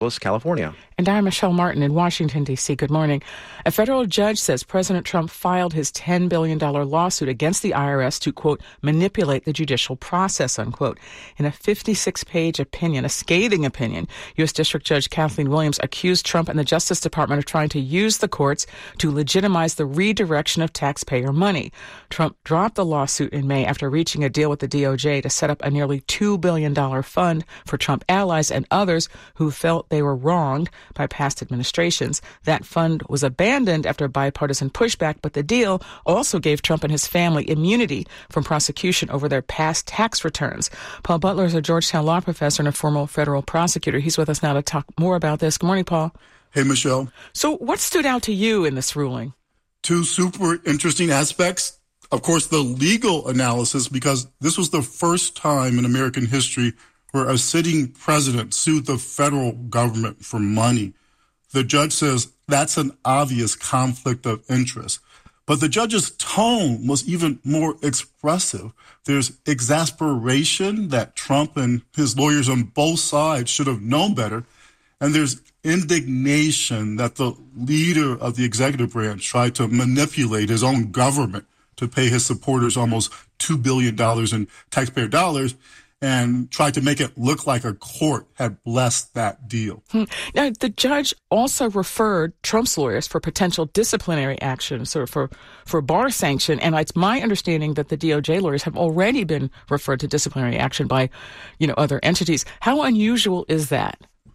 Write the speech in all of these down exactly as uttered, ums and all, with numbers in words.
California. And I'm Michelle Martin in Washington, D C. Good morning. A federal judge says President Trump filed his ten billion dollars lawsuit against the I R S to, quote, manipulate the judicial process, unquote. In a fifty-six page opinion, a scathing opinion, U S. District Judge Kathleen Williams accused Trump and the Justice Department of trying to use the courts to legitimize the redirection of taxpayer money. Trump dropped the lawsuit in May after reaching a deal with the D O J to set up a nearly two billion dollars fund for Trump allies and others who felt they were wronged by past administrations. That fund was abandoned after bipartisan pushback, but the deal also gave Trump and his family immunity from prosecution over their past tax returns. Paul Butler is a Georgetown law professor and a former federal prosecutor. He's with us now to talk more about this. Good morning, Paul. Hey, Michelle. So what stood out to you in this ruling? Two super interesting aspects. Of course, the legal analysis, because this was the first time in American history where a sitting president sued the federal government for money. The judge says that's an obvious conflict of interest. But the judge's tone was even more expressive. There's exasperation that Trump and his lawyers on both sides should have known better. And there's indignation that the leader of the executive branch tried to manipulate his own government to pay his supporters almost two billion dollars in taxpayer dollars, and tried to make it look like a court had blessed that deal. Hmm. Now, the judge also referred Trump's lawyers for potential disciplinary action, sort of for, for bar sanction. And it's my understanding that the D O J lawyers have already been referred to disciplinary action by, you know, other entities. How unusual is that?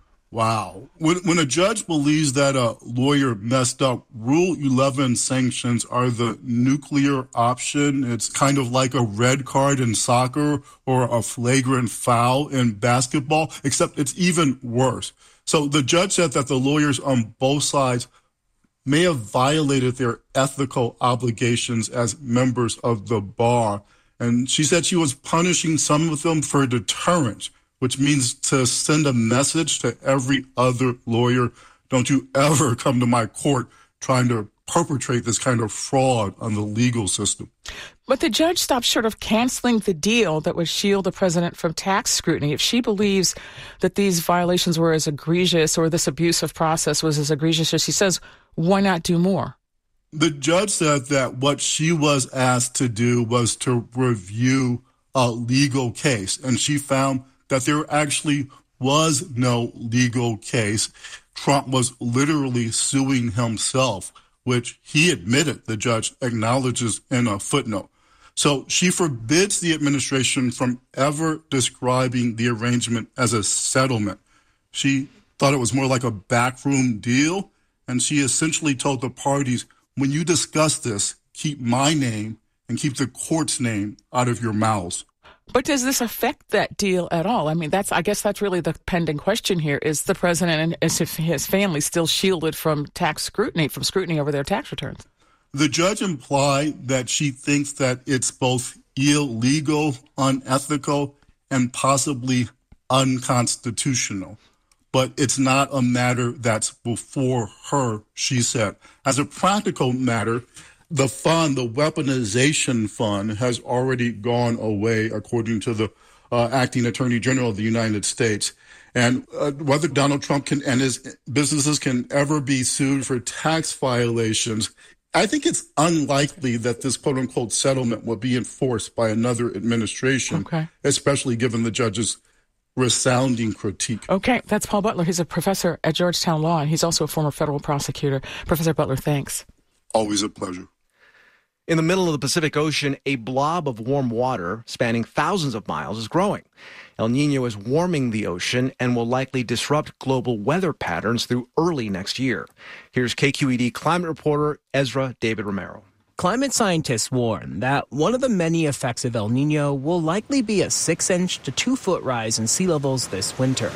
Wow. When, when a judge believes that a lawyer messed up, Rule eleven sanctions are the nuclear option. It's kind of like a red card in soccer or a flagrant foul in basketball, except it's even worse. So the judge said that the lawyers on both sides may have violated their ethical obligations as members of the bar. And she said she was punishing some of them for deterrence, which means to send a message to every other lawyer, don't you ever come to my court trying to perpetrate this kind of fraud on the legal system. But the judge stopped short of canceling the deal that would shield the president from tax scrutiny. If she believes that these violations were as egregious, or this abusive process was as egregious as she says, why not do more? The judge said that what she was asked to do was to review a legal case, and she found that there actually was no legal case. Trump was literally suing himself, which he admitted, the judge acknowledges in a footnote. So she forbids the administration from ever describing the arrangement as a settlement. She thought it was more like a backroom deal, and she essentially told the parties, when you discuss this, keep my name and keep the court's name out of your mouths. But does this affect that deal at all? I mean, that's I guess that's really the pending question here. Is the president and his family still shielded from tax scrutiny, from scrutiny over their tax returns? The judge implied that she thinks that it's both illegal, unethical, and possibly unconstitutional. But it's not a matter that's before her, she said. As a practical matter, the fund, the weaponization fund, has already gone away, according to the uh, acting attorney general of the United States. And uh, whether Donald Trump can and his businesses can ever be sued for tax violations, I think it's unlikely that this quote unquote settlement will be enforced by another administration, okay, especially given the judge's resounding critique. Okay, that's Paul Butler. He's a professor at Georgetown Law, and he's also a former federal prosecutor. Professor Butler, thanks. Always a pleasure. In the middle of the Pacific Ocean, a blob of warm water spanning thousands of miles is growing. El Niño is warming the ocean and will likely disrupt global weather patterns through early next year. Here's K Q E D climate reporter Ezra David Romero. Climate scientists warn that one of the many effects of El Niño will likely be a six-inch to two-foot rise in sea levels this winter.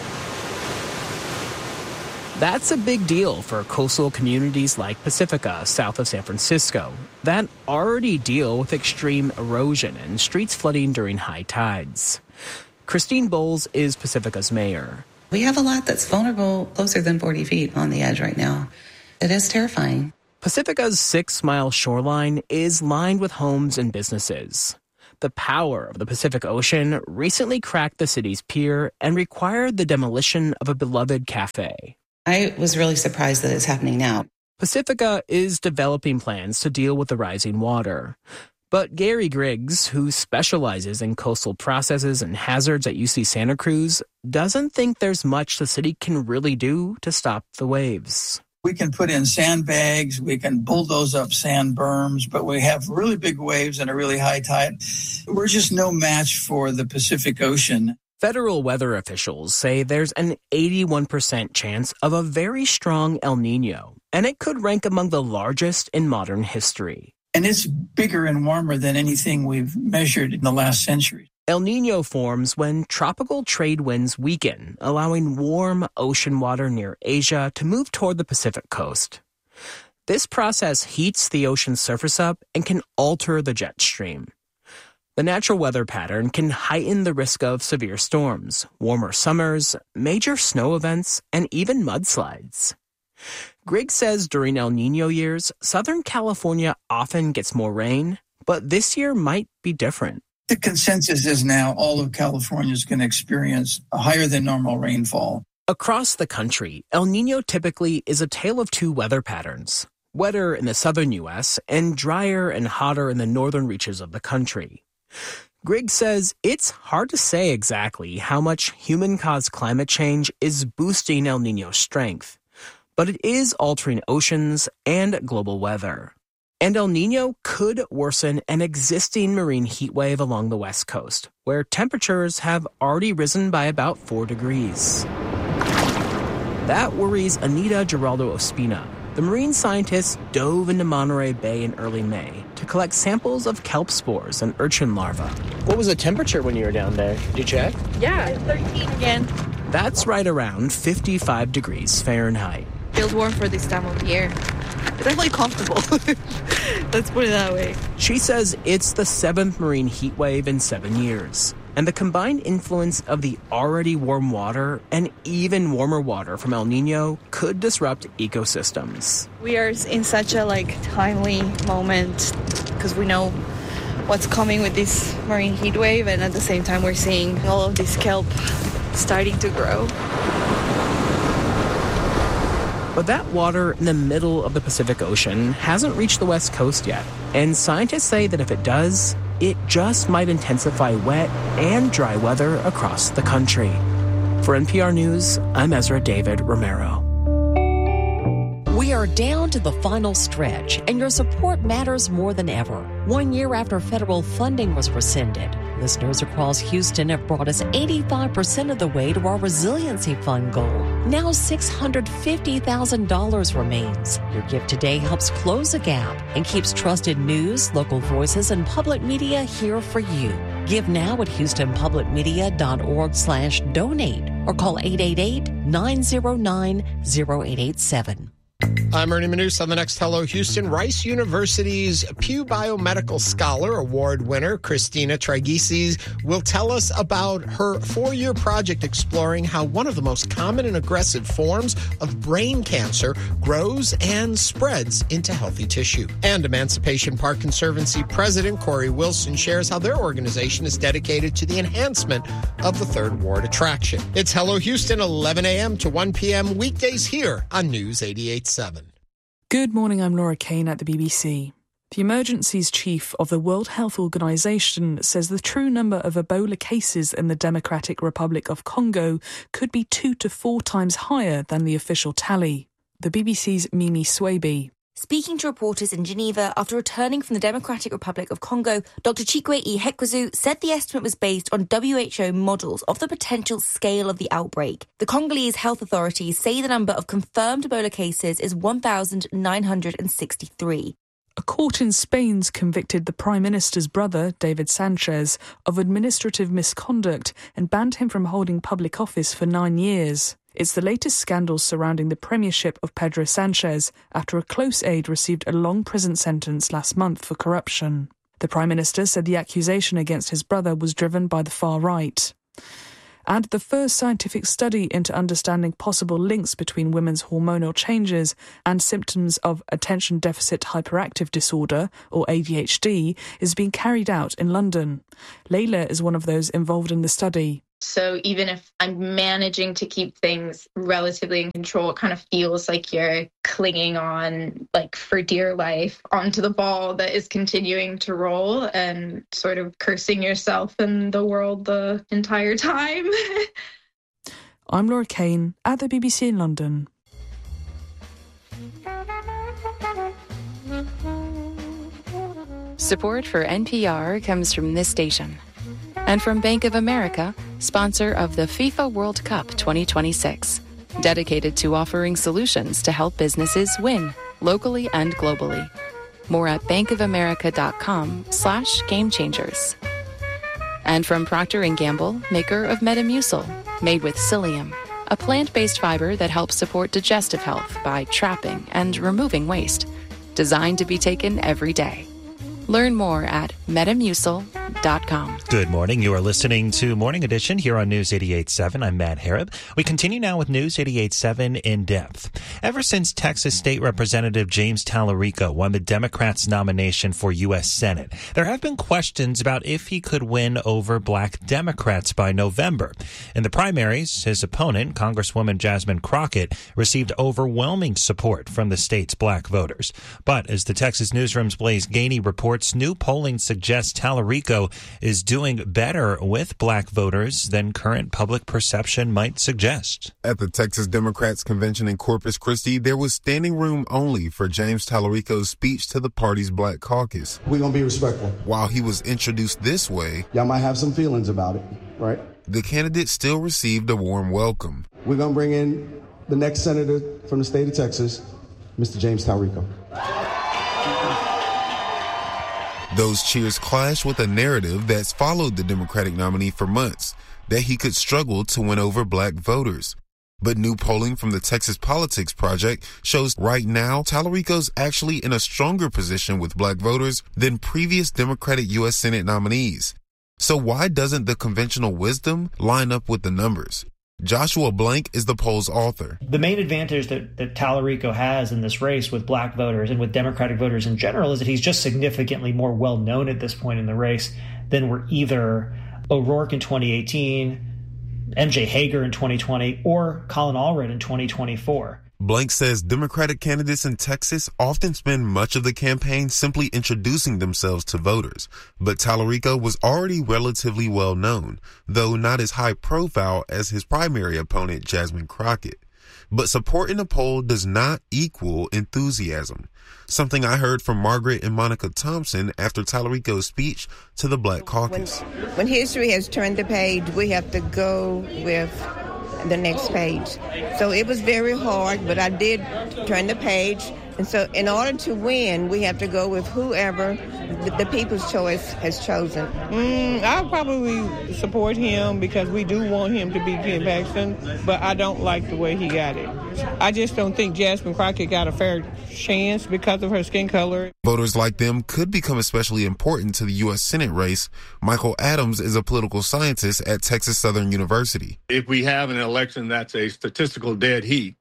That's a big deal for coastal communities like Pacifica, south of San Francisco, that already deal with extreme erosion and streets flooding during high tides. Christine Bowles is Pacifica's mayor. We have a lot that's vulnerable closer than forty feet on the edge right now. It is terrifying. Pacifica's six-mile shoreline is lined with homes and businesses. The power of the Pacific Ocean recently cracked the city's pier and required the demolition of a beloved cafe. I was really surprised that it's happening now. Pacifica is developing plans to deal with the rising water. But Gary Griggs, who specializes in coastal processes and hazards at U C Santa Cruz, doesn't think there's much the city can really do to stop the waves. We can put in sandbags, we can bulldoze up sand berms, but we have really big waves and a really high tide. We're just no match for the Pacific Ocean. Federal weather officials say there's an eighty-one percent chance of a very strong El Nino, and it could rank among the largest in modern history. And it's bigger and warmer than anything we've measured in the last century. El Nino forms when tropical trade winds weaken, allowing warm ocean water near Asia to move toward the Pacific coast. This process heats the ocean's surface up and can alter the jet stream. The natural weather pattern can heighten the risk of severe storms, warmer summers, major snow events, and even mudslides. Griggs says during El Nino years, Southern California often gets more rain, but this year might be different. The consensus is now all of California is going to experience a higher than normal rainfall. Across the country, El Nino typically is a tale of two weather patterns, wetter in the southern U S and drier and hotter in the northern reaches of the country. Griggs says it's hard to say exactly how much human-caused climate change is boosting El Nino's strength, but it is altering oceans and global weather. And El Nino could worsen an existing marine heat wave along the west coast, where temperatures have already risen by about four degrees. That worries Anita Giraldo Ospina. The marine scientists dove into Monterey Bay in early May to collect samples of kelp spores and urchin larvae. What was the temperature when you were down there? Did you check? Yeah, it's thirteen again. That's right around fifty-five degrees Fahrenheit. Feels warm for this time of the year. It's definitely comfortable. Let's put it that way. She says it's the seventh marine heat wave in seven years. And the combined influence of the already warm water and even warmer water from El Nino could disrupt ecosystems. We are in such a like timely moment because we know what's coming with this marine heat wave, and at the same time we're seeing all of this kelp starting to grow. But that water in the middle of the Pacific Ocean hasn't reached the West Coast yet. And scientists say that if it does, it just might intensify wet and dry weather across the country. For N P R News, I'm Ezra David Romero. We are down to the final stretch, and your support matters more than ever. One year after federal funding was rescinded, listeners across Houston have brought us eighty-five percent of the way to our Resiliency Fund goal. Now six hundred fifty thousand dollars remains. Your gift today helps close the gap and keeps trusted news, local voices, and public media here for you. Give now at houstonpublicmedia.org slash donate or call eight eight eight, nine zero nine, zero eight eight seven. I'm Ernie Manous. On the next Hello Houston, Rice University's Pew Biomedical Scholar Award winner, Christina Trigisis, will tell us about her four-year project exploring how one of the most common and aggressive forms of brain cancer grows and spreads into healthy tissue. And Emancipation Park Conservancy President Corey Wilson shares how their organization is dedicated to the enhancement of the Third Ward attraction. It's Hello Houston, eleven a.m. to one p.m. weekdays here on News eighty-eight point seven. Good morning, I'm Laura Kane at the B B C. The emergencies chief of the World Health Organization says the true number of Ebola cases in the Democratic Republic of Congo could be two to four times higher than the official tally. The B B C's Mimi Swaby. Speaking to reporters in Geneva after returning from the Democratic Republic of Congo, Doctor Chikwe Ihekwezu said the estimate was based on W H O models of the potential scale of the outbreak. The Congolese health authorities say the number of confirmed Ebola cases is one thousand nine hundred sixty-three. A court in Spain's convicted the Prime Minister's brother, David Sanchez, of administrative misconduct and banned him from holding public office for nine years. It's the latest scandal surrounding the premiership of Pedro Sanchez after a close aide received a long prison sentence last month for corruption. The Prime Minister said the accusation against his brother was driven by the far right. and the first scientific study into understanding possible links between women's hormonal changes and symptoms of attention deficit hyperactive disorder, or A D H D, is being carried out in London. Layla is one of those involved in the study. So even if I'm managing to keep things relatively in control, it kind of feels like you're clinging on, like for dear life, onto the ball that is continuing to roll and sort of cursing yourself and the world the entire time. I'm Laura Kane at the B B C in London. Support for N P R comes from this station and from Bank of America, sponsor of the FIFA World Cup twenty twenty-six, dedicated to offering solutions to help businesses win locally and globally. More at bankofamerica.com slash game changers. And from Procter and Gamble, maker of Metamucil, made with psyllium, a plant-based fiber that helps support digestive health by trapping and removing waste, designed to be taken every day. Learn more at metamucil dot com. Good morning. You are listening to Morning Edition here on News eighty-eight point seven. I'm Matt Harrop. We continue now with News eighty-eight point seven In Depth. Ever since Texas State Representative James Tallarico won the Democrats' nomination for U S Senate, there have been questions about if he could win over black Democrats by November. In the primaries, his opponent, Congresswoman Jasmine Crockett, received overwhelming support from the state's black voters. But as the Texas Newsroom's Blaise Gainey reports, new polling suggests Tallarico is doing better with black voters than current public perception might suggest. At the Texas Democrats Convention in Corpus Christi, there was standing room only for James Tallarico's speech to the party's black caucus. We're going to be respectful. While he was introduced this way, y'all might have some feelings about it, right? The candidate still received a warm welcome. We're going to bring in the next senator from the state of Texas, Mister James Tallarico. Those cheers clash with a narrative that's followed the Democratic nominee for months, that he could struggle to win over black voters. But new polling from the Texas Politics Project shows right now Tallarico's actually in a stronger position with black voters than previous Democratic U S Senate nominees. So why doesn't the conventional wisdom line up with the numbers? Joshua Blank is the poll's author. The main advantage that, that Tallarico has in this race with black voters and with Democratic voters in general is that he's just significantly more well-known at this point in the race than were either O'Rourke in twenty eighteen, M J Hager in twenty twenty, or Colin Allred in twenty twenty-four. Blank says Democratic candidates in Texas often spend much of the campaign simply introducing themselves to voters. But Tallarico was already relatively well known, though not as high profile as his primary opponent, Jasmine Crockett. But support in the poll does not equal enthusiasm, something I heard from Margaret and Monica Thompson after Tallarico's speech to the Black Caucus. When, when history has turned the page, we have to go with the next page. So it was very hard, but I did turn the page. And so in order to win, we have to go with whoever the, the people's choice has chosen. Mm, I'll probably support him because we do want him to beat Ken Paxton, but I don't like the way he got it. I just don't think Jasmine Crockett got a fair chance because of her skin color. Voters like them could become especially important to the U S Senate race. Michael Adams is a political scientist at Texas Southern University. If we have an election that's a statistical dead heat,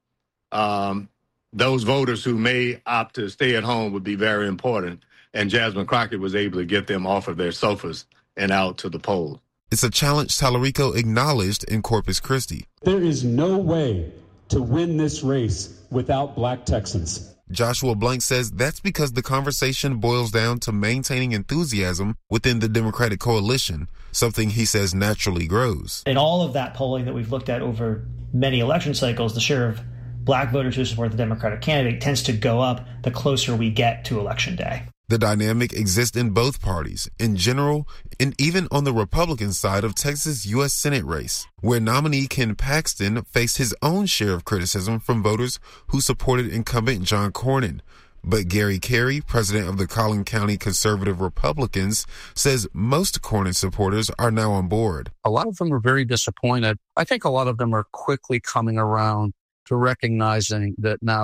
um, those voters who may opt to stay at home would be very important. And Jasmine Crockett was able to get them off of their sofas and out to the polls. It's a challenge Tallarico acknowledged in Corpus Christi. There is no way to win this race without black Texans. Joshua Blank says that's because the conversation boils down to maintaining enthusiasm within the Democratic coalition, something he says naturally grows. In all of that polling that we've looked at over many election cycles, the share of black voters who support the Democratic candidate tends to go up the closer we get to Election Day. The dynamic exists in both parties, in general, and even on the Republican side of Texas' U S Senate race, where nominee Ken Paxton faced his own share of criticism from voters who supported incumbent John Cornyn. But Gary Carey, president of the Collin County Conservative Republicans, says most Cornyn supporters are now on board. A lot of them are very disappointed. I think a lot of them are quickly coming around to recognizing that now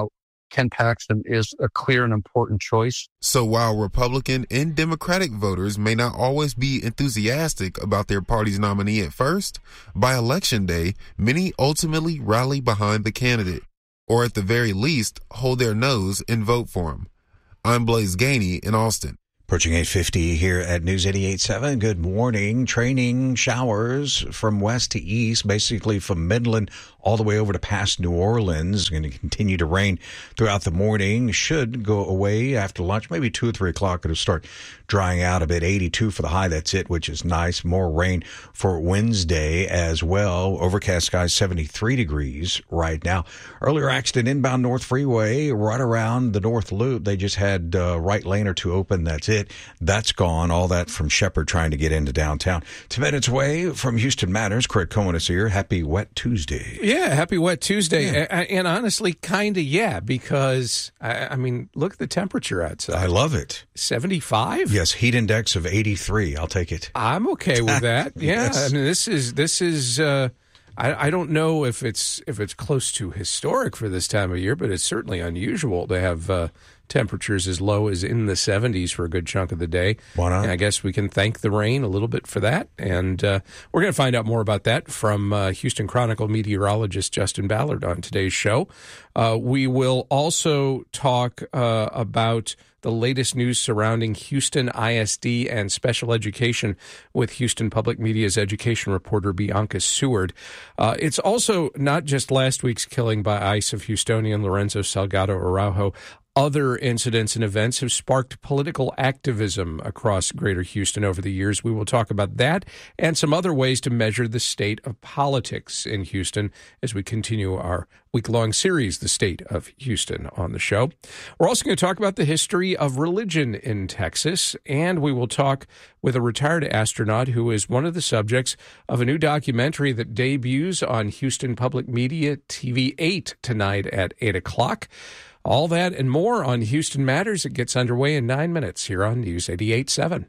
Ken Paxton is a clear and important choice. So while Republican and Democratic voters may not always be enthusiastic about their party's nominee at first, by Election Day, many ultimately rally behind the candidate, or at the very least, hold their nose and vote for him. I'm Blaze Gainey in Austin. Approaching eight fifty here at News eighty-eight point seven. Good morning. Training showers from west to east, basically from Midland all the way over to past New Orleans. Going to continue to rain throughout the morning. Should go away after lunch, maybe two or three o'clock. It'll start drying out a bit. eighty-two for the high. That's it, which is nice. More rain for Wednesday as well. Overcast skies, seventy-three degrees right now. Earlier accident inbound North Freeway right around the North Loop. They just had uh, right lane or two open. That's it. That's gone. All that from Shepherd trying to get into downtown. Ten minutes away from Houston Matters. Craig Cohen is here. Happy Wet Tuesday. Yeah, happy Wet Tuesday. Yeah. And, and honestly, kind of, yeah, because, I, I mean, look at the temperature outside. I love it. seventy-five? Yes, heat index of eighty-three. I'll take it. I'm okay with that. Yeah, Yes. I mean, this is, this is, uh, I, I don't know if it's, if it's close to historic for this time of year, but it's certainly unusual to have, uh, temperatures as low as in the seventies for a good chunk of the day. Why not? And I guess we can thank the rain a little bit for that. And uh, we're going to find out more about that from uh, Houston Chronicle meteorologist Justin Ballard on today's show. Uh, we will also talk uh, about the latest news surrounding Houston I S D and special education with Houston Public Media's education reporter Bianca Seward. Uh, it's also not just last week's killing by ICE of Houstonian Lorenzo Salgado Araujo. Other incidents and events have sparked political activism across Greater Houston over the years. We will talk about that and some other ways to measure the state of politics in Houston as we continue our week-long series, The State of Houston, on the show. We're also going to talk about the history of religion in Texas, and we will talk with a retired astronaut who is one of the subjects of a new documentary that debuts on Houston Public Media T V eight tonight at eight o'clock. All that and more on Houston Matters. It gets underway in nine minutes here on News eighty-eight point seven.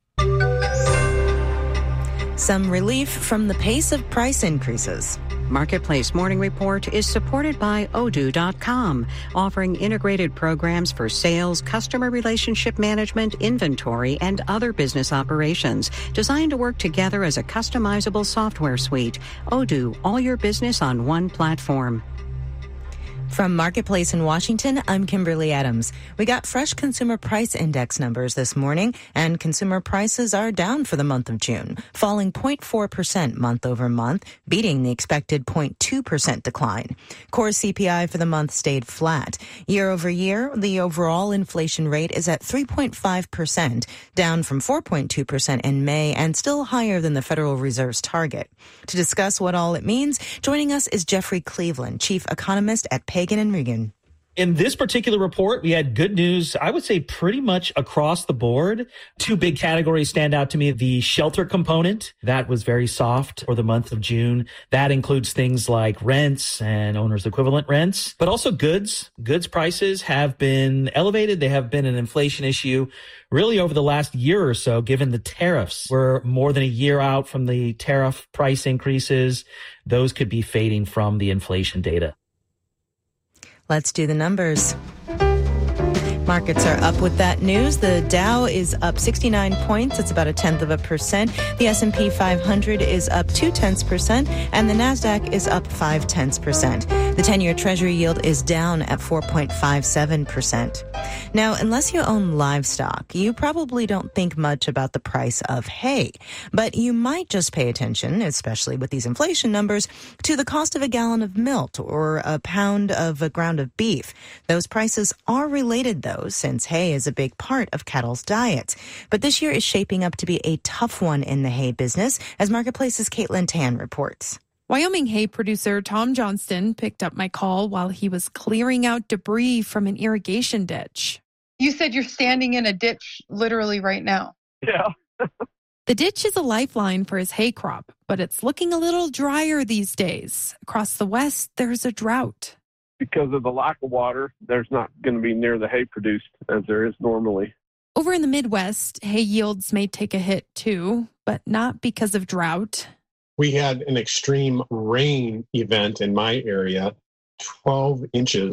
Some relief from the pace of price increases. Marketplace Morning Report is supported by Odoo dot com, offering integrated programs for sales, customer relationship management, inventory, and other business operations, designed to work together as a customizable software suite. Odoo, all your business on one platform. From Marketplace in Washington, I'm Kimberly Adams. We got fresh consumer price index numbers this morning, and consumer prices are down for the month of June, falling zero point four percent month over month, beating the expected zero point two percent decline. Core C P I for the month stayed flat. Year over year, the overall inflation rate is at three point five percent, down from four point two percent in May and still higher than the Federal Reserve's target. To discuss what all it means, joining us is Jeffrey Cleveland, chief economist at Pagan and Regan. In this particular report, we had good news, I would say pretty much across the board. Two big categories stand out to me. The shelter component, that was very soft for the month of June. That includes things like rents and owner's equivalent rents, but also goods. Goods prices have been elevated. They have been an inflation issue really over the last year or so, given the tariffs. We're more than a year out from the tariff price increases. Those could be fading from the inflation data. Let's do the numbers. Markets are up with that news. The Dow is up sixty-nine points. It's about a tenth of a percent. The S and P five hundred is up two tenths percent, and the Nasdaq is up five tenths percent. The ten-year Treasury yield is down at four point five seven percent. Now, unless you own livestock, you probably don't think much about the price of hay, but you might just pay attention, especially with these inflation numbers, to the cost of a gallon of milk or a pound of a ground of beef. Those prices are related, though, since hay is a big part of cattle's diets. But this year is shaping up to be a tough one in the hay business, as Marketplace's Caitlin Tan reports. Wyoming hay producer Tom Johnston picked up my call while he was clearing out debris from an irrigation ditch. You said you're standing in a ditch literally right now. Yeah. The ditch is a lifeline for his hay crop, but it's looking a little drier these days. Across the West, there's a drought. Because of the lack of water, there's not going to be near the hay produced as there is normally. Over in the Midwest, hay yields may take a hit too, but not because of drought. We had an extreme rain event in my area, twelve inches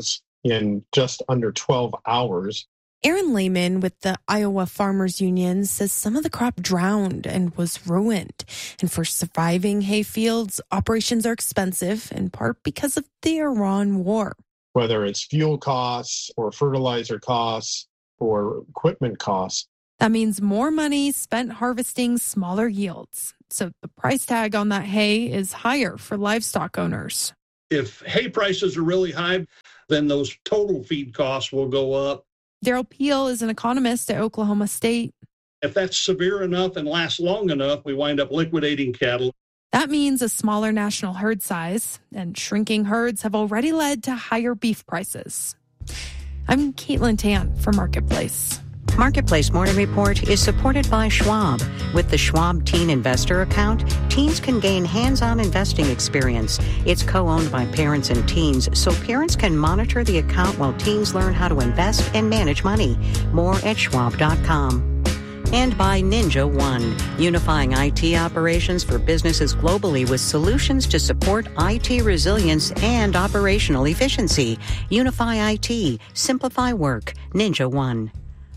in just under twelve hours. Aaron Lehman with the Iowa Farmers Union says some of the crop drowned and was ruined. And for surviving hay fields, operations are expensive, in part because of the Iran war. Whether it's fuel costs or fertilizer costs or equipment costs. That means more money spent harvesting smaller yields. So the price tag on that hay is higher for livestock owners. If hay prices are really high, then those total feed costs will go up. Daryl Peel is an economist at Oklahoma State. If that's severe enough and lasts long enough, we wind up liquidating cattle. That means a smaller national herd size, and shrinking herds have already led to higher beef prices. I'm Caitlin Tan for Marketplace. Marketplace Morning Report is supported by Schwab. With the Schwab Teen Investor Account, teens can gain hands-on investing experience. It's co-owned by parents and teens, so parents can monitor the account while teens learn how to invest and manage money. More at schwab dot com. And by Ninja One, unifying I T operations for businesses globally with solutions to support I T resilience and operational efficiency. Unify I T. Simplify work. Ninja One.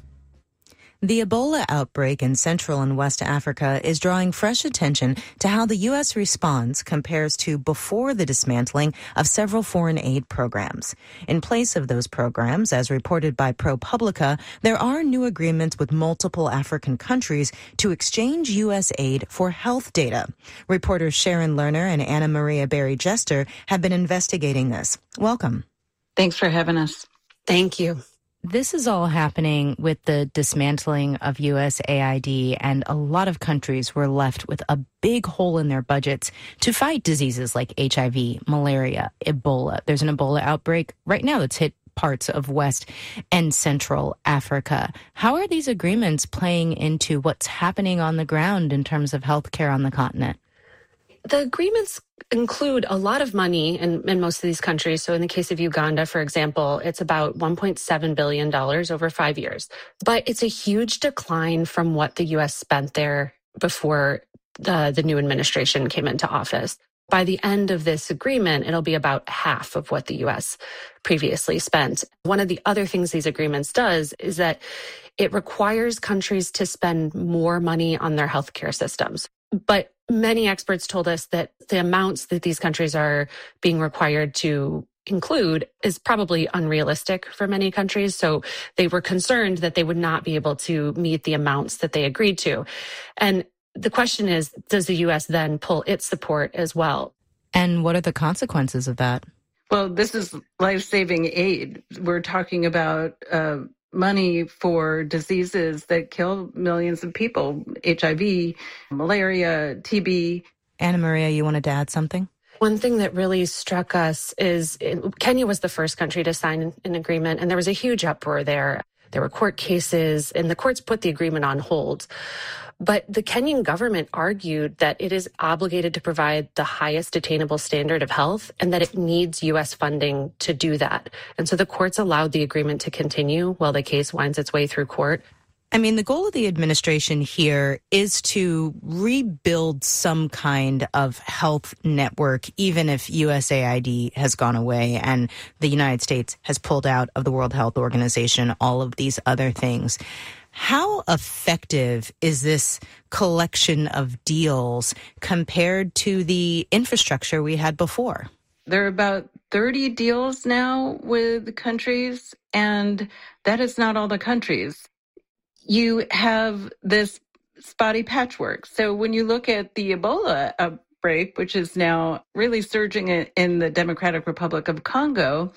The Ebola outbreak in Central and West Africa is drawing fresh attention to how the U S response compares to before the dismantling of several foreign aid programs. In place of those programs, as reported by ProPublica, there are new agreements with multiple African countries to exchange U S aid for health data. Reporters Sharon Lerner and Anna Maria Berry Jester have been investigating this. Welcome. Thanks for having us. Thank you. This is all happening with the dismantling of U S A I D, and a lot of countries were left with a big hole in their budgets to fight diseases like H I V, malaria, Ebola. There's an Ebola outbreak right now that's hit parts of West and Central Africa. How are these agreements playing into what's happening on the ground in terms of healthcare on the continent? The agreements include a lot of money in, in most of these countries. So in the case of Uganda, for example, it's about one point seven billion dollars over five years. But it's a huge decline from what the U S spent there before the, the new administration came into office. By the end of this agreement, it'll be about half of what the U S previously spent. One of the other things these agreements does is that it requires countries to spend more money on their healthcare systems. But many experts told us that the amounts that these countries are being required to include is probably unrealistic for many countries. So they were concerned that they would not be able to meet the amounts that they agreed to. And the question is, does the U S then pull its support as well? And what are the consequences of that? Well, this is life-saving aid. We're talking about uh, money for diseases that kill millions of people, H I V, malaria, T B. Anna Maria, you wanted to add something? One thing that really struck us is Kenya was the first country to sign an agreement, and there was a huge uproar there. There were court cases, and the courts put the agreement on hold. But the Kenyan government argued that it is obligated to provide the highest attainable standard of health and that it needs U S funding to do that. And so the courts allowed the agreement to continue while the case winds its way through court. I mean, the goal of the administration here is to rebuild some kind of health network, even if U S A I D has gone away and the United States has pulled out of the World Health Organization, all of these other things. How effective is this collection of deals compared to the infrastructure we had before? There are about thirty deals now with countries, and that is not all the countries. You have this spotty patchwork. So when you look at the Ebola outbreak, which is now really surging in the Democratic Republic of Congo,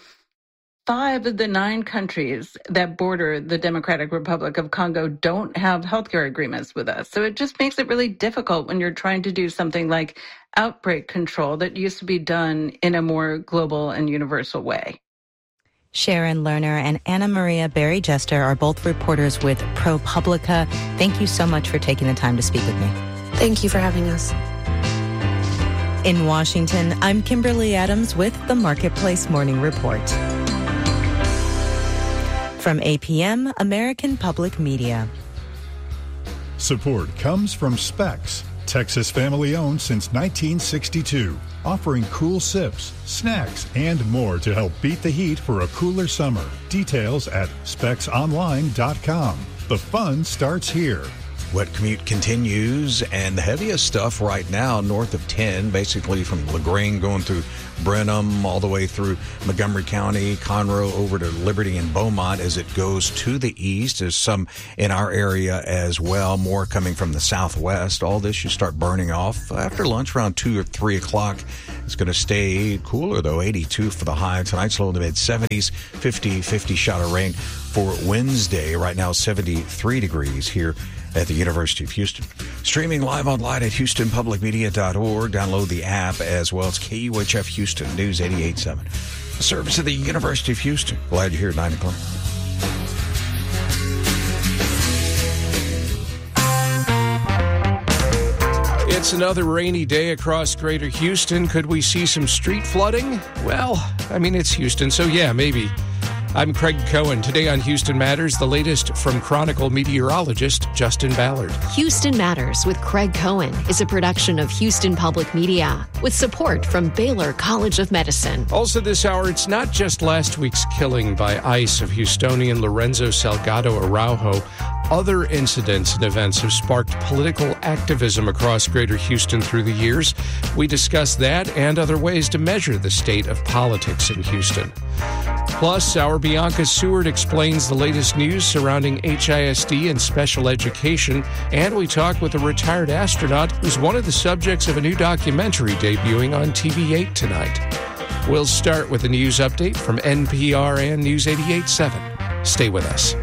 five of the nine countries that border the Democratic Republic of Congo don't have healthcare agreements with us. So it just makes it really difficult when you're trying to do something like outbreak control that used to be done in a more global and universal way. Sharon Lerner and Anna Maria Berry Jester are both reporters with ProPublica. Thank you so much for taking the time to speak with me. Thank you for having us. In Washington, I'm Kimberly Adams with the Marketplace Morning Report. From A P M, American Public Media. Support comes from Specs, Texas family-owned since nineteen sixty-two, offering cool sips, snacks, and more to help beat the heat for a cooler summer. Details at specs online dot com. The fun starts here. Wet commute continues, and the heaviest stuff right now north of ten, basically from LaGrange going through Brenham all the way through Montgomery County, Conroe over to Liberty and Beaumont as it goes to the east. There's some in our area as well, more coming from the southwest. All this should start burning off after lunch around two or three o'clock. It's going to stay cooler, though, eighty-two for the high. Tonight's low in the mid-seventies, fifty, fifty shot of rain for Wednesday. Right now, seventy-three degrees here at the University of Houston. Streaming live online at houston public media dot org. Download the app as well. It's K U H F Houston News eighty-eight point seven. A service of the University of Houston. Glad you're here at nine o'clock. It's another rainy day across greater Houston. Could we see some street flooding? Well, I mean, it's Houston, so yeah, maybe. I'm Craig Cohen. Today on Houston Matters, the latest from Chronicle meteorologist Justin Ballard. Houston Matters with Craig Cohen is a production of Houston Public Media with support from Baylor College of Medicine. Also this hour, it's not just last week's killing by ICE of Houstonian Lorenzo Salgado Araujo. Other incidents and events have sparked political activism across greater Houston through the years. We discuss that and other ways to measure the state of politics in Houston. Plus, our Bianca Seward explains the latest news surrounding H I S D and special education, and we talk with a retired astronaut who's one of the subjects of a new documentary debuting on T V eight tonight. We'll start with a news update from N P R and News eighty-eight point seven. Stay with us.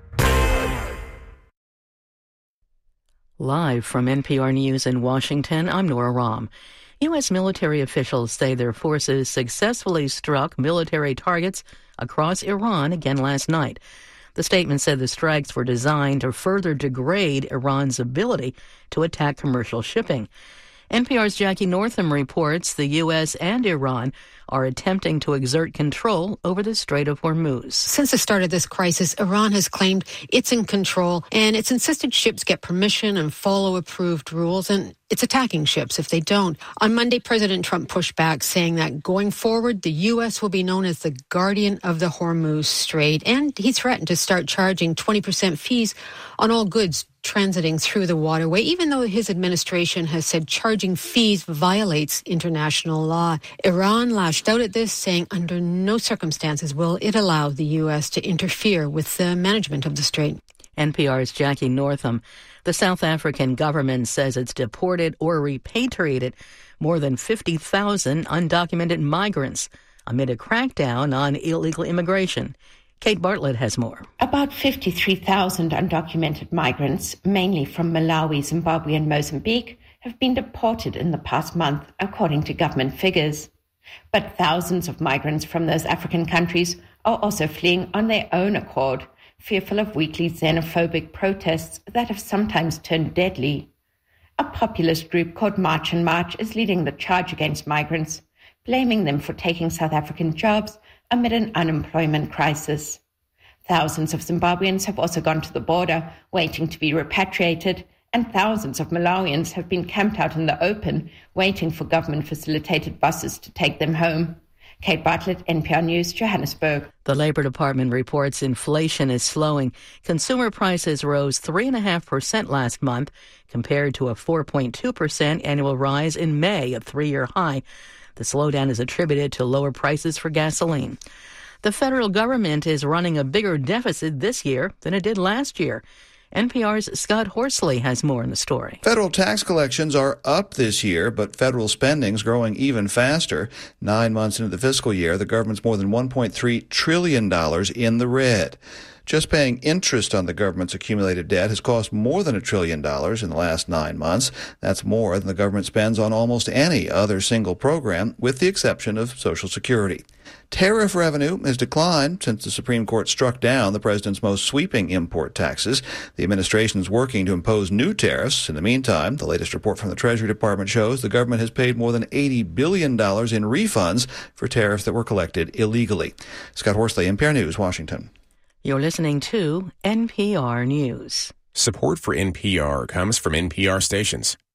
Live from N P R News in Washington, I'm Nora Rahm. U S military officials say their forces successfully struck military targets across Iran again last night. The statement said the strikes were designed to further degrade Iran's ability to attack commercial shipping. N P R's Jackie Northam reports the U S and Iran are attempting to exert control over the Strait of Hormuz. Since the start of this crisis, Iran has claimed it's in control, and it's insisted ships get permission and follow approved rules, and it's attacking ships if they don't. On Monday, President Trump pushed back, saying that going forward, the U S will be known as the guardian of the Hormuz Strait, and he threatened to start charging twenty percent fees on all goods transiting through the waterway, even though his administration has said charging fees violates international law. Iran lashed out at this, saying under no circumstances will it allow the U S to interfere with the management of the strait. N P R's Jackie Northam. The South African government says it's deported or repatriated more than fifty thousand undocumented migrants amid a crackdown on illegal immigration. Kate Bartlett has more. About fifty-three thousand undocumented migrants, mainly from Malawi, Zimbabwe and Mozambique, have been deported in the past month, according to government figures. But thousands of migrants from those African countries are also fleeing on their own accord, fearful of weekly xenophobic protests that have sometimes turned deadly. A populist group called March and March is leading the charge against migrants, blaming them for taking South African jobs amid an unemployment crisis. Thousands of Zimbabweans have also gone to the border, waiting to be repatriated, and thousands of Malawians have been camped out in the open, waiting for government-facilitated buses to take them home. Kate Bartlett, N P R News, Johannesburg. The Labor Department reports inflation is slowing. Consumer prices rose three point five percent last month, compared to a four point two percent annual rise in May, a three-year high. The slowdown is attributed to lower prices for gasoline. The federal government is running a bigger deficit this year than it did last year. N P R's Scott Horsley has more in the story. Federal tax collections are up this year, but federal spending's growing even faster. Nine months into the fiscal year, the government's more than one point three trillion dollars in the red. Just paying interest on the government's accumulated debt has cost more than a trillion dollars in the last nine months. That's more than the government spends on almost any other single program, with the exception of Social Security. Tariff revenue has declined since the Supreme Court struck down the president's most sweeping import taxes. The administration is working to impose new tariffs. In the meantime, the latest report from the Treasury Department shows the government has paid more than eighty billion dollars in refunds for tariffs that were collected illegally. Scott Horsley, N P R News, Washington. You're listening to N P R News. Support for N P R comes from N P R stations.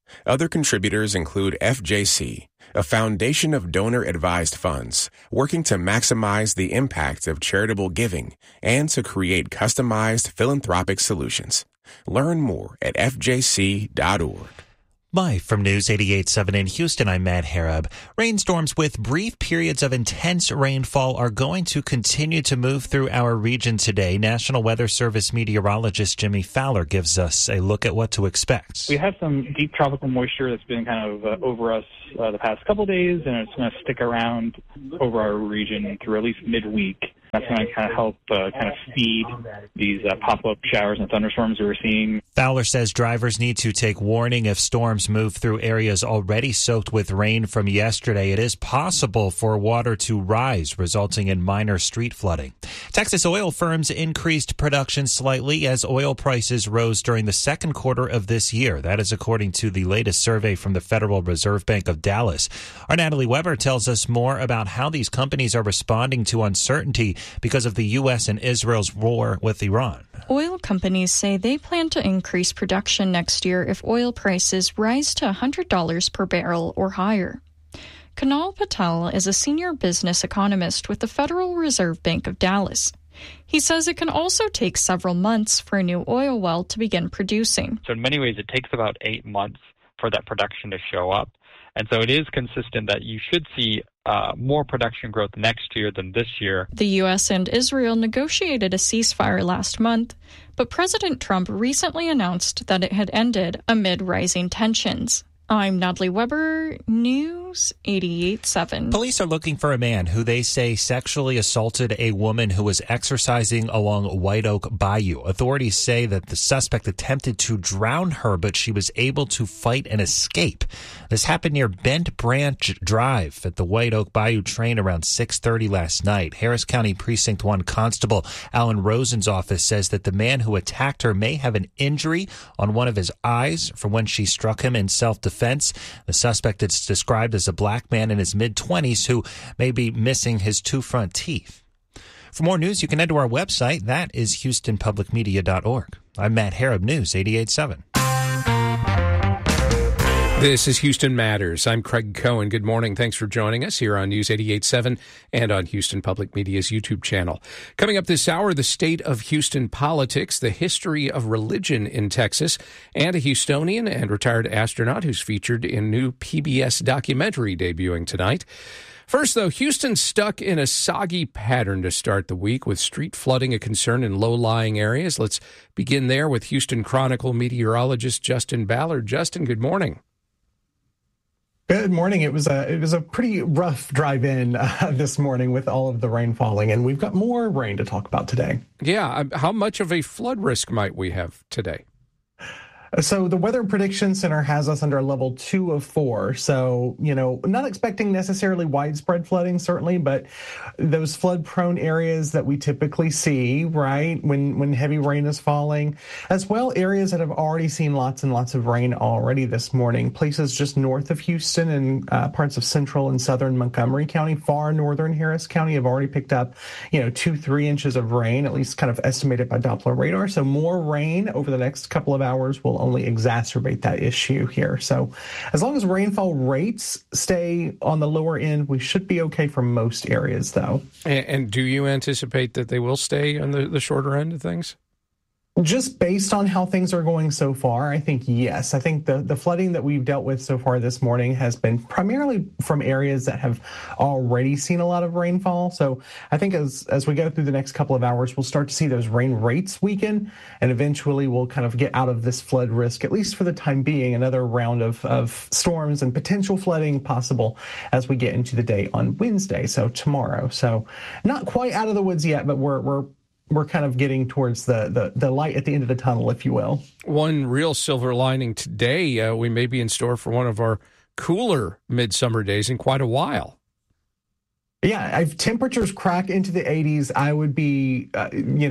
Other contributors include F J C, a foundation of donor-advised funds working to maximize the impact of charitable giving and to create customized philanthropic solutions. Learn more at f j c dot org. Live from News eighty-eight point seven in Houston, I'm Matt Harab. Rainstorms with brief periods of intense rainfall are going to continue to move through our region today. National Weather Service meteorologist Jimmy Fowler gives us a look at what to expect. We have some deep tropical moisture that's been kind of uh, over us uh, the past couple days, and it's going to stick around over our region through at least midweek. That's going to kind of help uh, kind of feed these uh, pop-up showers and thunderstorms we're seeing. Fowler says drivers need to take warning if storms move through areas already soaked with rain from yesterday. It is possible for water to rise, resulting in minor street flooding. Texas oil firms increased production slightly as oil prices rose during the second quarter of this year. That is according to the latest survey from the Federal Reserve Bank of Dallas. Our Natalie Weber tells us more about how these companies are responding to uncertainty because of the U S and Israel's war with Iran. Oil companies say they plan to increase production next year if oil prices rise to one hundred dollars per barrel or higher. Kunal Patel is a senior business economist with the Federal Reserve Bank of Dallas. He says it can also take several months for a new oil well to begin producing. So in many ways, it takes about eight months for that production to show up. And so it is consistent that you should see uh, more production growth next year than this year. The U S and Israel negotiated a ceasefire last month, but President Trump recently announced that it had ended amid rising tensions. I'm Natalie Weber, News eighty-eight point seven. Police are looking for a man who they say sexually assaulted a woman who was exercising along White Oak Bayou. Authorities say that the suspect attempted to drown her, but she was able to fight and escape. This happened near Bent Branch Drive at the White Oak Bayou train around six thirty last night. Harris County Precinct one Constable Alan Rosen's office says that the man who attacked her may have an injury on one of his eyes from when she struck him in self-defense. The suspect is described as a black man in his mid-twenties who may be missing his two front teeth. For more news, you can head to our website. That is houston public media dot org. I'm Matt Harab, News eighty-eight point seven. This is Houston Matters. I'm Craig Cohen. Good morning. Thanks for joining us here on News eighty-eight point seven and on Houston Public Media's YouTube channel. Coming up this hour, the state of Houston politics, the history of religion in Texas, and a Houstonian and retired astronaut who's featured in new P B S documentary debuting tonight. First, though, Houston's stuck in a soggy pattern to start the week, with street flooding a concern in low-lying areas. Let's begin there with Houston Chronicle meteorologist Justin Ballard. Justin, good morning. Good morning. It was a it was a pretty rough drive in uh, this morning with all of the rain falling, and we've got more rain to talk about today. Yeah. How much of a flood risk might we have today? So the Weather Prediction Center has us under level two of four. So, you know, not expecting necessarily widespread flooding, certainly, but those flood prone areas that we typically see, right, when, when heavy rain is falling, as well areas that have already seen lots and lots of rain already this morning. Places just north of Houston and uh, parts of central and southern Montgomery County, far northern Harris County have already picked up, you know, two, three inches of rain, at least kind of estimated by Doppler radar. So more rain over the next couple of hours will only exacerbate that issue here. So as long as rainfall rates stay on the lower end, we should be okay for most areas, though. And, and do you anticipate that they will stay on the, the shorter end of things? Just based on how things are going so far, I think yes. I think the, the flooding that we've dealt with so far this morning has been primarily from areas that have already seen a lot of rainfall. So I think as, as we go through the next couple of hours, we'll start to see those rain rates weaken, and eventually we'll kind of get out of this flood risk, at least for the time being. Another round of, of storms and potential flooding possible as we get into the day on Wednesday, so tomorrow. So not quite out of the woods yet, but we're we're we're kind of getting towards the, the, the light at the end of the tunnel, if you will. One real silver lining today, uh, we may be in store for one of our cooler midsummer days in quite a while. Yeah, if temperatures crack into the eighties, I would be, uh, you know,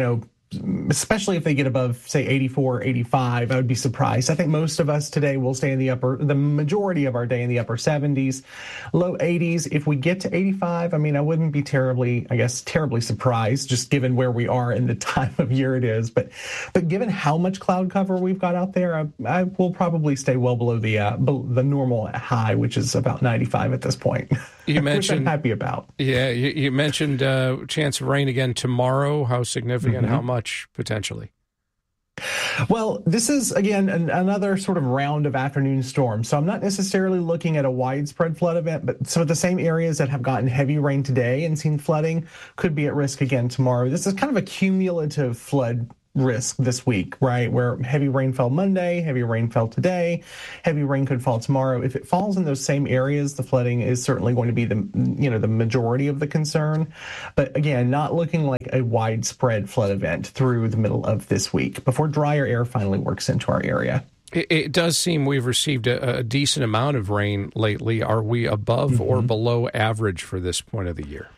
especially if they get above, say, eighty-four, eighty-five, I would be surprised. I think most of us today will stay in the upper, the majority of our day in the upper seventies, low eighties. If we get to eighty-five, I mean, I wouldn't be terribly, I guess, terribly surprised, just given where we are in the time of year it is. But but given how much cloud cover we've got out there, I, I will probably stay well below the uh, the normal high, which is about ninety-five at this point. You mentioned, which I'm happy about. Yeah, you, you mentioned uh, chance of rain again tomorrow. How significant? Mm-hmm. How much potentially? Well, this is, again, an, another sort of round of afternoon storms. So I'm not necessarily looking at a widespread flood event, but some of the same areas that have gotten heavy rain today and seen flooding could be at risk again tomorrow. This is kind of a cumulative flood risk this week, right? Where heavy rain fell Monday, heavy rain fell today, heavy rain could fall tomorrow. If it falls in those same areas, the flooding is certainly going to be the, you know, the majority of the concern. But again, not looking like a widespread flood event through the middle of this week before drier air finally works into our area. It, it does seem we've received a, a decent amount of rain lately. Are we above mm-hmm. or below average for this point of the year?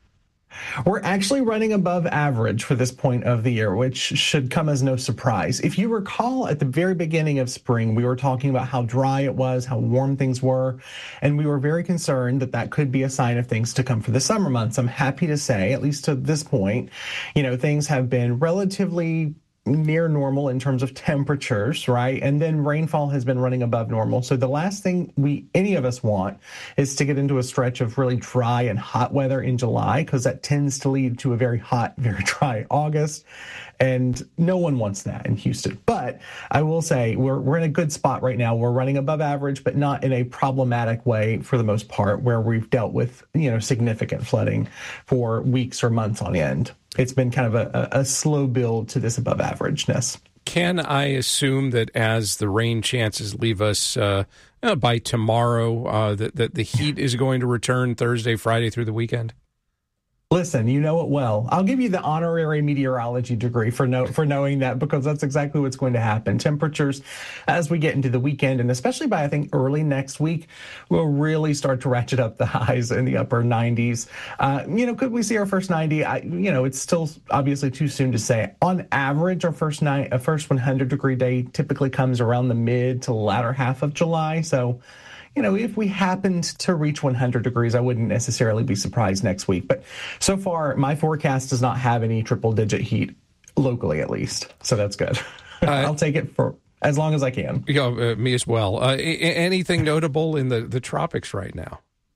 We're actually running above average for this point of the year, which should come as no surprise. If you recall, at the very beginning of spring, we were talking about how dry it was, how warm things were, and we were very concerned that that could be a sign of things to come for the summer months. I'm happy to say, at least to this point, you know, things have been relatively near normal in terms of temperatures, right? And then rainfall has been running above normal. So the last thing we, any of us want is to get into a stretch of really dry and hot weather in July, because that tends to lead to a very hot, very dry August. And no one wants that in Houston. But I will say we're we're in a good spot right now. We're running above average, but not in a problematic way for the most part, where we've dealt with, you know, significant flooding for weeks or months on end. It's been kind of a, a slow build to this above averageness. Can I assume that as the rain chances leave us uh, uh, by tomorrow, uh, that, that the heat is going to return Thursday, Friday through the weekend? Listen, you know it well. I'll give you the honorary meteorology degree for know, for knowing that, because that's exactly what's going to happen. Temperatures, as we get into the weekend, and especially by, I think, early next week, will really start to ratchet up the highs in the upper nineties. Uh, you know, could we see our first ninety? I, you know, it's still obviously too soon to say. On average, our first night, a first one hundred degree day typically comes around the mid to latter half of July. So, you know, if we happened to reach one hundred degrees, I wouldn't necessarily be surprised next week. But so far, my forecast does not have any triple-digit heat, locally at least. So that's good. Uh, I'll take it for as long as I can. Yeah, uh, me as well. Uh, anything notable in the, the tropics right now?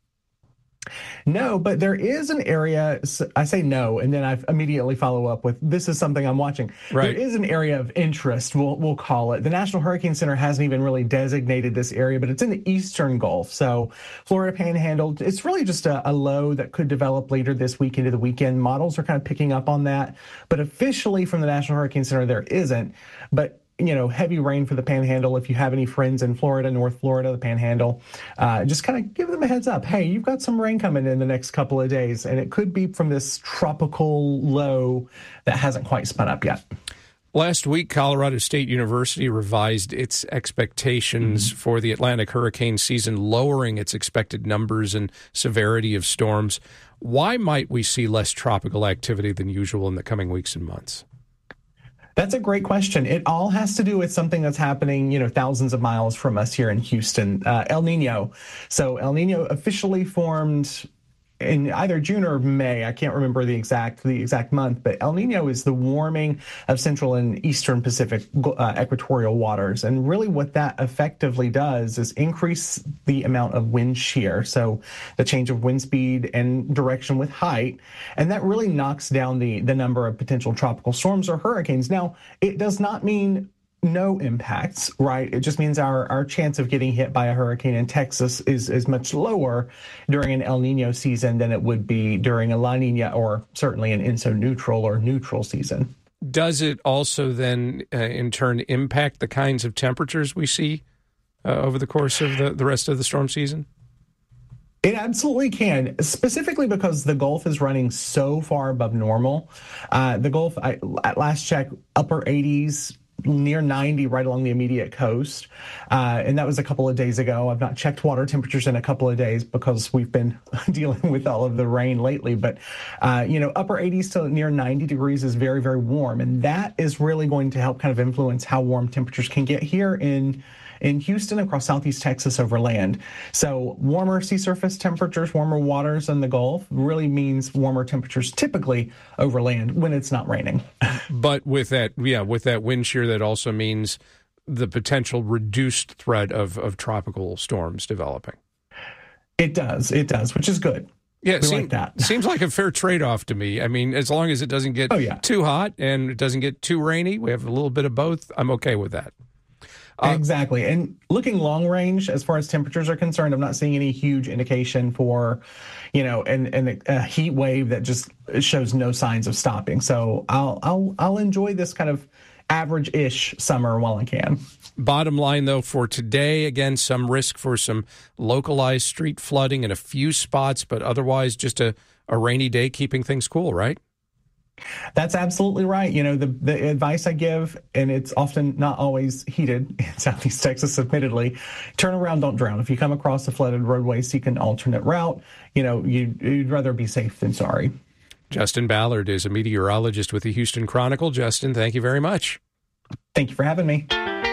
No, but there is an area, I say no, and then I immediately follow up with, this is something I'm watching. Right. There is an area of interest, we'll, we'll call it. The National Hurricane Center hasn't even really designated this area, but it's in the Eastern Gulf. So Florida Panhandle, it's really just a, a low that could develop later this week into the weekend. Models are kind of picking up on that, but officially from the National Hurricane Center, there isn't. But you know, heavy rain for the Panhandle. If you have any friends in Florida, North Florida, the Panhandle, uh, just kind of give them a heads up. Hey, you've got some rain coming in the next couple of days, and it could be from this tropical low that hasn't quite spun up yet. Last week, Colorado State University revised its expectations mm-hmm. for the Atlantic hurricane season, lowering its expected numbers and severity of storms. Why might we see less tropical activity than usual in the coming weeks and months? That's a great question. It all has to do with something that's happening, you know, thousands of miles from us here in Houston, uh, El Nino. So El Nino officially formed in either June or May. I can't remember the exact the exact month, but El Nino is the warming of central and eastern Pacific uh, equatorial waters. And really what that effectively does is increase the amount of wind shear, so the change of wind speed and direction with height. And that really knocks down the, the number of potential tropical storms or hurricanes. Now, it does not mean no impacts, right? It just means our, our chance of getting hit by a hurricane in Texas is, is much lower during an El Nino season than it would be during a La Nina or certainly an INSO-neutral or neutral season. Does it also then, uh, in turn, impact the kinds of temperatures we see uh, over the course of the, the rest of the storm season? It absolutely can, specifically because the Gulf is running so far above normal. Uh, the Gulf, I, at last check, upper eighties, near ninety right along the immediate coast. Uh, and that was a couple of days ago. I've not checked water temperatures in a couple of days because we've been dealing with all of the rain lately. But, uh, you know, upper eighties to near ninety degrees is very, very warm. And that is really going to help kind of influence how warm temperatures can get here in in Houston, across southeast Texas over land. So warmer sea surface temperatures, warmer waters in the Gulf really means warmer temperatures typically over land when it's not raining. But with that, yeah, with that wind shear, that also means the potential reduced threat of, of tropical storms developing. It does. It does, which is good. Yeah, we seem, like that. Seems like a fair trade-off to me. I mean, as long as it doesn't get oh, yeah. too hot and it doesn't get too rainy, we have a little bit of both. I'm okay with that. Uh, exactly. And looking long range, as far as temperatures are concerned, I'm not seeing any huge indication for, you know, an, an, a heat wave that just shows no signs of stopping. So I'll I'll I'll enjoy this kind of average-ish summer while I can. Bottom line, though, for today, again, some risk for some localized street flooding in a few spots, but otherwise just a, a rainy day keeping things cool, right? That's absolutely right. You know, the, the advice I give, and it's often not always heeded in Southeast Texas, admittedly, turn around, don't drown. If you come across a flooded roadway, seek an alternate route. You know, you'd, you'd rather be safe than sorry. Justin Ballard is a meteorologist with the Houston Chronicle. Justin, thank you very much. Thank you for having me.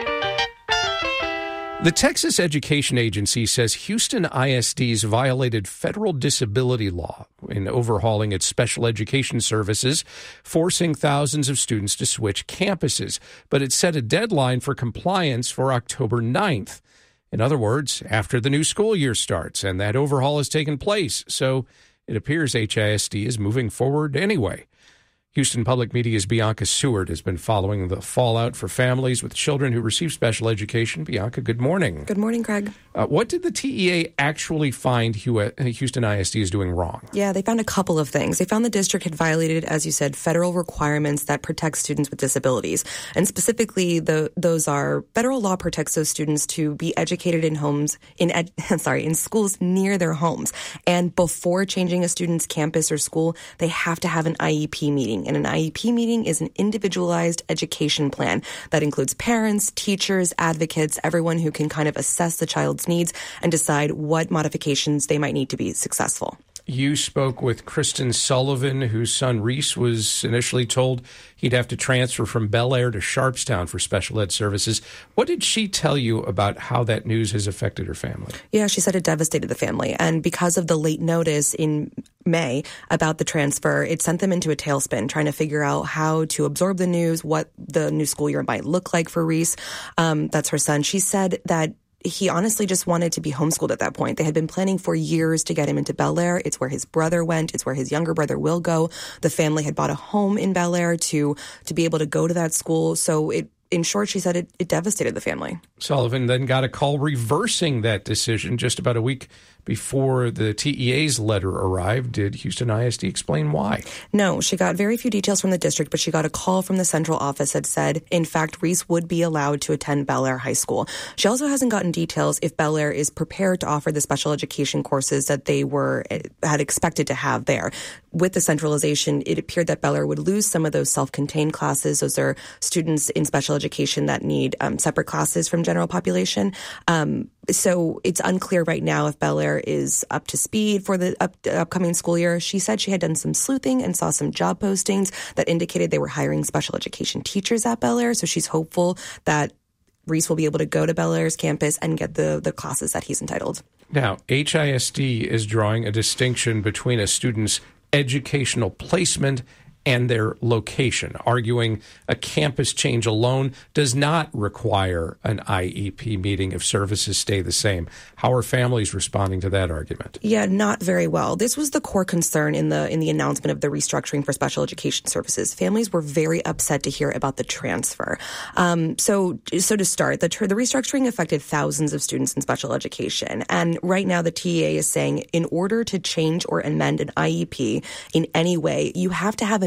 The Texas Education Agency says Houston I S D's violated federal disability law in overhauling its special education services, forcing thousands of students to switch campuses. But it set a deadline for compliance for October ninth. In other words, after the new school year starts, and that overhaul has taken place. So it appears H I S D is moving forward anyway. Houston Public Media's Bianca Seward has been following the fallout for families with children who receive special education. Bianca, good morning. Good morning, Craig. Uh, what did the T E A actually find Houston I S D is doing wrong? Yeah, they found a couple of things. They found the district had violated, as you said, federal requirements that protect students with disabilities. And specifically, the, those are federal law protects those students to be educated in homes, in ed, sorry, in schools near their homes. And before changing a student's campus or school, they have to have an I E P meeting. And an I E P meeting is an individualized education plan that includes parents, teachers, advocates, everyone who can kind of assess the child's needs and decide what modifications they might need to be successful. You spoke with Kristen Sullivan, whose son Reese was initially told he'd have to transfer from Bel Air to Sharpstown for special ed services. What did she tell you about how that news has affected her family? Yeah, she said it devastated the family. And because of the late notice in May about the transfer, it sent them into a tailspin, trying to figure out how to absorb the news, what the new school year might look like for Reese. Um, that's her son. She said that he honestly just wanted to be homeschooled at that point. They had been planning for years to get him into Bel Air. It's where his brother went. It's where his younger brother will go. The family had bought a home in Bel Air to, to be able to go to that school. So it, in short, she said it, it devastated the family. Sullivan then got a call reversing that decision just about a week before the T E A's letter arrived. Did Houston I S D explain why? No, she got very few details from the district, but she got a call from the central office that said, in fact, Reese would be allowed to attend Bel Air High School. She also hasn't gotten details if Bel Air is prepared to offer the special education courses that they were had expected to have there. With the centralization, it appeared that Bel Air would lose some of those self-contained classes. Those are students in special education that need um, separate classes from general population. Um, so it's unclear right now if Bel Air is up to speed for the up, upcoming school year. She said she had done some sleuthing and saw some job postings that indicated they were hiring special education teachers at Bel Air. So she's hopeful that Reese will be able to go to Bel Air's campus and get the, the classes that he's entitled. Now, H I S D is drawing a distinction between a student's educational placement and their location, arguing a campus change alone does not require an I E P meeting if services stay the same. How are families responding to that argument? Yeah, not very well. This was the core concern in the in the announcement of the restructuring for special education services. Families were very upset to hear about the transfer. Um, so, so to start, the the restructuring affected thousands of students in special education, and right now the T E A is saying in order to change or amend an I E P in any way, you have to have a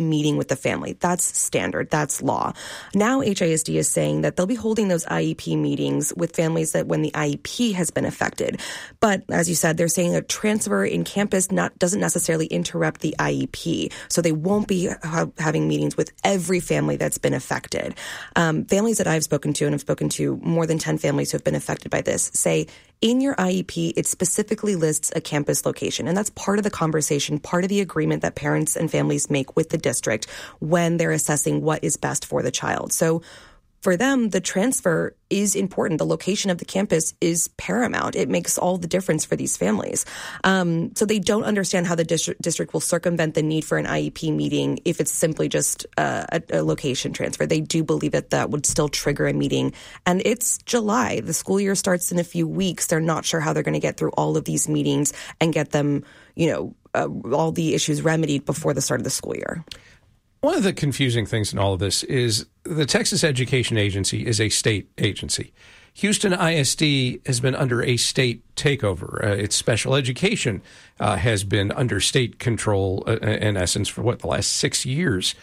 meeting with the family. That's standard. That's law. Now H I S D is saying that they'll be holding those I E P meetings with families that when the I E P has been affected. But as you said, they're saying a transfer in campus not doesn't necessarily interrupt the I E P. So they won't be ha- having meetings with every family that's been affected. Um, families that I've spoken to, and I've spoken to more than ten families who have been affected by this, say in your I E P, it specifically lists a campus location. And that's part of the conversation, part of the agreement that parents and families make with the district when they're assessing what is best for the child. So for them, the transfer is important. The location of the campus is paramount. It makes all the difference for these families. Um, so they don't understand how the district, district will circumvent the need for an I E P meeting if it's simply just uh, a, a location transfer. They do believe that that would still trigger a meeting. And it's July. The school year starts in a few weeks. They're not sure how they're going to get through all of these meetings and get them, you know, uh, all the issues remedied before the start of the school year. One of the confusing things in all of this is the Texas Education Agency is a state agency. Houston I S D has been under a state takeover. Uh, its special education uh, has been under state control, uh, in essence, for what, the last six years.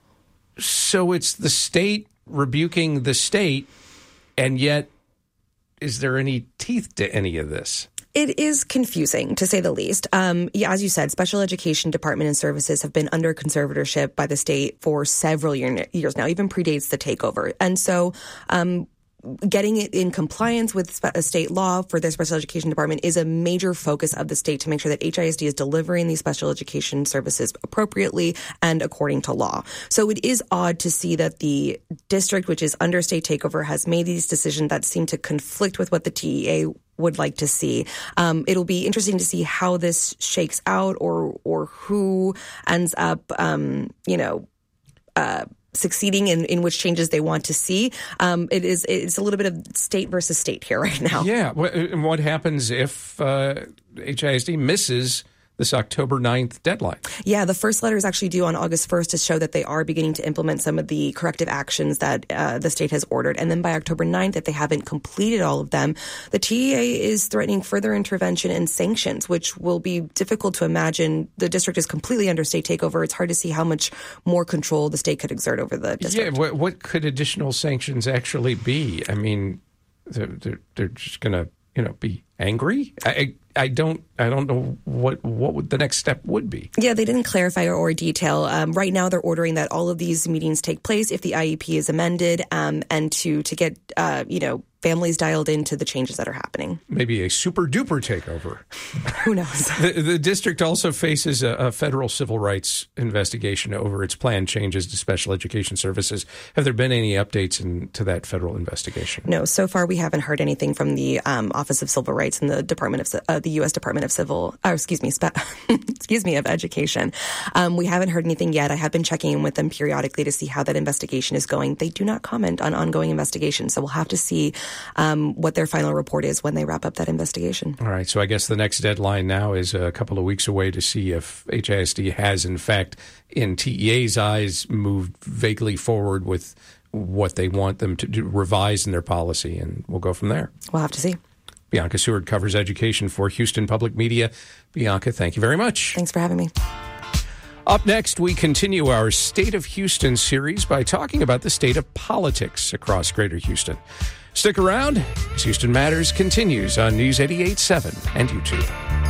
So it's the state rebuking the state, and yet is there any teeth to any of this? It is confusing, to say the least. Um, yeah, as you said, Special Education Department and Services have been under conservatorship by the state for several year, years now, even predates the takeover. And so um, getting it in compliance with state law for the Special Education Department is a major focus of the state to make sure that H I S D is delivering these special education services appropriately and according to law. So it is odd to see that the district, which is under state takeover, has made these decisions that seem to conflict with what the T E A would like to see. Um, it'll be interesting to see how this shakes out, or or who ends up, um, you know, uh, succeeding in, in which changes they want to see. Um, it is it's a little bit of state versus state here right now. Yeah. And what happens if uh, H I S D misses this October ninth deadline? Yeah, the first letter is actually due on August first to show that they are beginning to implement some of the corrective actions that uh, the state has ordered. And then by October ninth, if they haven't completed all of them, the T E A is threatening further intervention and sanctions, which will be difficult to imagine. The district is completely under state takeover. It's hard to see how much more control the state could exert over the district. Yeah, what, what could additional sanctions actually be? I mean, they're, they're, they're just going to, you know, be angry? I, I don't I don't know what what would the next step would be. Yeah, they didn't clarify or, or detail. Um, right now, they're ordering that all of these meetings take place if the I E P is amended, um, and to to get uh, you know families dialed into the changes that are happening. Maybe a super duper takeover. Who knows? The, the district also faces a, a federal civil rights investigation over its planned changes to special education services. Have there been any updates into that federal investigation? No, so far we haven't heard anything from the um, Office of Civil Rights and the Department of uh, the U S Department of Civil, or excuse me, spe- excuse me, of Education. Um, we haven't heard anything yet. I have been checking in with them periodically to see how that investigation is going. They do not comment on ongoing investigations, so we'll have to see Um, what their final report is when they wrap up that investigation. All right. So I guess the next deadline now is a couple of weeks away to see if H I S D has, in fact, in T E A's eyes, moved vaguely forward with what they want them to do, revise in their policy, and we'll go from there. We'll have to see. Bianca Seward covers education for Houston Public Media. Bianca, thank you very much. Thanks for having me. Up next, we continue our State of Houston series by talking about the state of politics across Greater Houston. Stick around as Houston Matters continues on News eighty-eight point seven and YouTube.